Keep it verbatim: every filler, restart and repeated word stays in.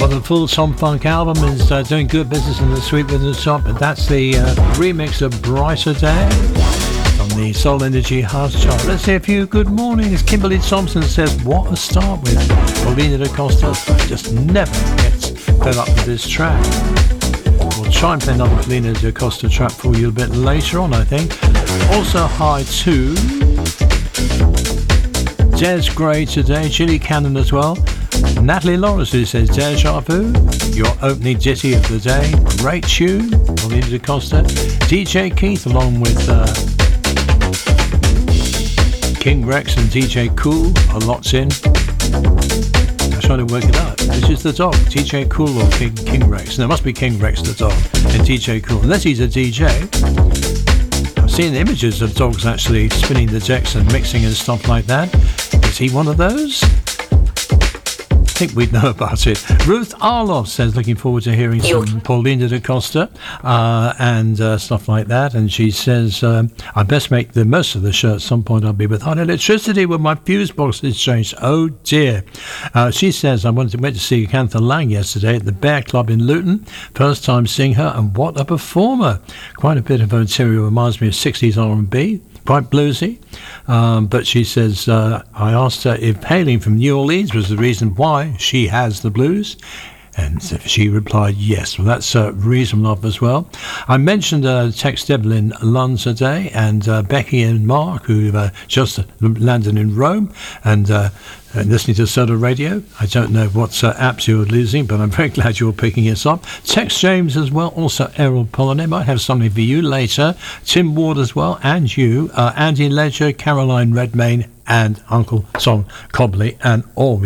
Well, the full Tom Funk album is uh, doing good business in the Sweet with the Top, but that's the uh, remix of Brighter Day on the Soul Energy House chart. Let's hear a few good mornings. Kimberly Thompson says, what a start with. Paulina da Costa just never gets fed up with this track. We'll try and play another Paulina da Costa track for you a bit later on, I think. Also, hi to Des Gray today, Chili Cannon as well. Natalie Lawrence, who says Deja Vu, your opening ditty of the day, great tune, Paulina da Costa. D J Keith along with uh, King Rex and D J Cool are locked in. I'm trying to work it out. Which is the dog, D J Cool or King, King Rex? No, it must be King Rex the dog and D J Cool, unless he's a D J. I've seen images of dogs actually spinning the decks and mixing and stuff like that. Is he one of those? I think we'd know about it. Ruth Arloff says, looking forward to hearing some Paulina da Costa uh, and uh, stuff like that. And she says, um, I best make the most of the show. At some point I'll be without electricity with my fuse box is changed. Oh dear. Uh, she says, I went to, went to see Cantha Lang yesterday at the Bear Club in Luton. First time seeing her, and what a performer. Quite a bit of her interior reminds me of sixties R and B. Quite bluesy, um, but she says, uh, I asked her if hailing from New Orleans was the reason why she has the blues, and she replied yes. Well, that's uh, reason enough as well. I mentioned uh, Tex Devlin Lund today, and uh, Becky and Mark, who uh, just landed in Rome, and uh, and listening to Soda Radio. I don't know what uh, apps you're losing, but I'm very glad you're picking us up. Tex James as well, also Errol Pollinet. Might have something for you later. Tim Ward as well, and you. Uh, Andy Ledger, Caroline Redmayne, and Uncle Tom Cobley, and all